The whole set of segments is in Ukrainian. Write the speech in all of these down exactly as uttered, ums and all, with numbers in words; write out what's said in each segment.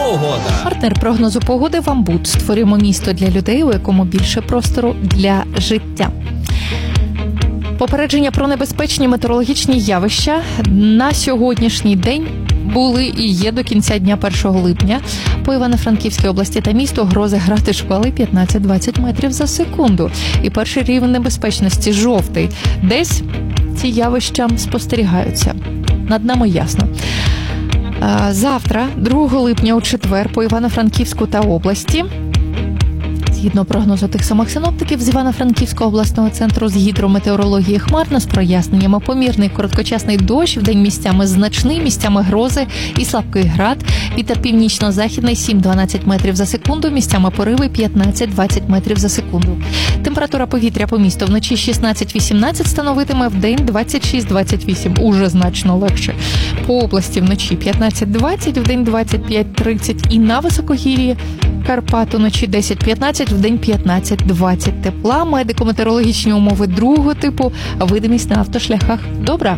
Погода. Партнер прогнозу погоди «Вамбут». Створюємо місто для людей, у якому більше простору для життя. Попередження про небезпечні метеорологічні явища на сьогоднішній день були і є до кінця дня першого липня. По Івано-Франківській області та місту грози град і шквали п'ятнадцять-двадцять метрів за секунду. І перший рівень небезпечності – жовтий. Десь ці явища спостерігаються. Над нами ясно. Завтра, другого липня, у четвер, по Івано-Франківську та області, згідно прогнозу тих самих синоптиків з Івано-Франківського обласного центру з гідрометеорології, хмарно з проясненнями, помірний короткочасний дощ, вдень місцями значний, місцями грози і слабкий град, вітер північно-західний сім-дванадцять метрів за секунду, місцями пориви п'ятнадцять-двадцять метрів за секунду. Температура повітря по місту вночі шістнадцять-вісімнадцять становитиме, вдень двадцять шість-двадцять вісім, уже значно легше. По області вночі п'ятнадцять-двадцять, вдень двадцять п'ять-тридцять і на високогір'ї Карпат уночі десять-п'ятнадцять, вдень п'ятнадцять-двадцять тепла. Медико-метеорологічні умови другого типу, видимість на автошляхах добра.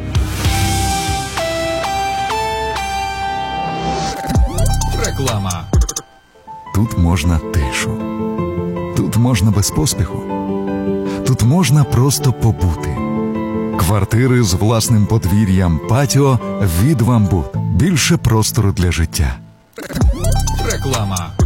Реклама. Тут можна тишу. Тут можна без поспіху. Тут можна просто побути. Квартири з власним подвір'ям, патіо від «Вамбут». Більше простору для життя. Реклама.